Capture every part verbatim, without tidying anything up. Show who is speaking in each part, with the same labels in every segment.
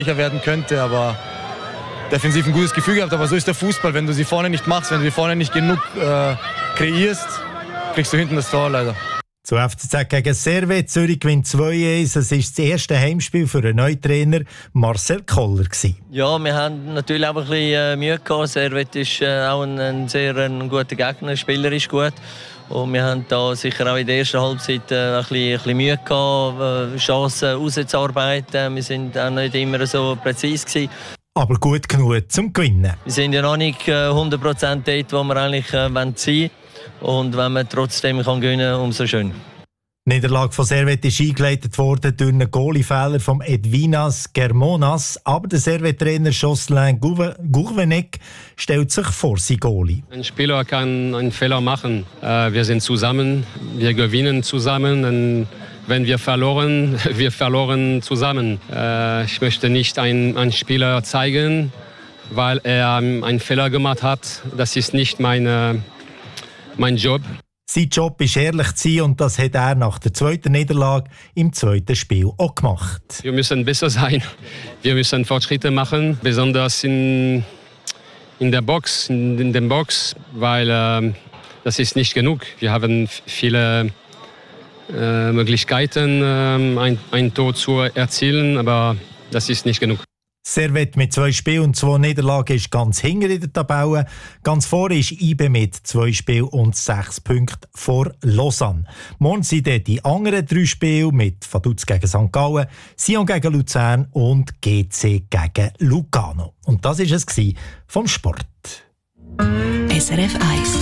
Speaker 1: werden könnte, aber defensiv ein gutes Gefühl gehabt. Aber so ist der Fußball, wenn du sie vorne nicht machst, wenn du sie vorne nicht genug äh, kreierst, kriegst du hinten das Tor leider.
Speaker 2: Zu F C Z gegen Servet. Zürich gewinnt zwei eins. Es war das erste Heimspiel für den neuen Trainer Marcel Koller.
Speaker 3: Ja, wir haben natürlich auch ein bisschen Mühe gehabt. Servet ist äh, auch ein, ein sehr ein guter Gegner, spielerisch gut. Und wir haben da sicher auch in der ersten Halbzeit äh, ein, bisschen, ein bisschen Mühe gehabt, äh, Chancen rauszuarbeiten. Wir sind auch nicht immer so präzise gewesen.
Speaker 2: Aber gut genug zum Gewinnen.
Speaker 3: Wir sind ja noch nicht äh, hundert Prozent dort, wo wir eigentlich äh, sein wollen. Und wenn man trotzdem kann gewinnen kann, umso schön.
Speaker 2: Die Niederlage von Servet ist eingeleitet worden durch einen Goalie-Fehler von Edvinas Germonas. Aber der Servet-Trainer Jocelyn Gourvenec stellt sich vor sein Goalie.
Speaker 4: Ein Spieler kann einen Fehler machen. Wir sind zusammen, wir gewinnen zusammen. Und wenn wir verloren, wir verloren zusammen. Ich möchte nicht einen, einen Spieler zeigen, weil er einen Fehler gemacht hat. Das ist nicht meine Mein Job.
Speaker 2: Sein Job ist ehrlich zu sein und das hat er nach der zweiten Niederlage im zweiten Spiel auch gemacht.
Speaker 4: Wir müssen besser sein. Wir müssen Fortschritte machen, besonders in, in der Box, in, in der Box, weil äh, das ist nicht genug. Wir haben viele äh, Möglichkeiten, äh, ein, ein Tor zu erzielen, aber das ist nicht genug.
Speaker 2: Servet mit zwei Spielen und zwei Niederlagen ist ganz hinten in der Tabelle. Ganz vorne ist I B mit zwei Spielen und sechs Punkten vor Lausanne. Morgen sind dann die anderen drei Spiele mit Vaduz gegen Sankt Gallen, Sion gegen Luzern und G C gegen Lugano. Und das war es vom Sport.
Speaker 5: S R F eins.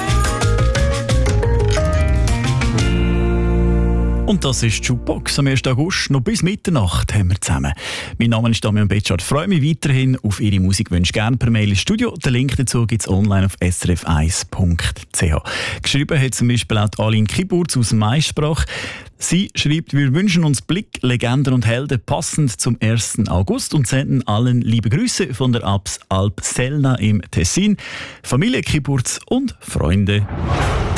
Speaker 6: Und das ist die Jukebox am ersten August. Noch bis Mitternacht haben wir zusammen. Mein Name ist Damian Betschart. Ich freue mich weiterhin auf Ihre Musikwünsche. Gerne per Mail ins Studio. Den Link dazu gibt es online auf s r f eins punkt c h. Geschrieben hat zum Beispiel auch Aline Kiburz aus Maisprach. Sie schreibt, wir wünschen uns Blick, Legenden und Helden passend zum ersten August und senden allen liebe Grüße von der Abs Alp Selna im Tessin, Familie Kiburz und Freunde.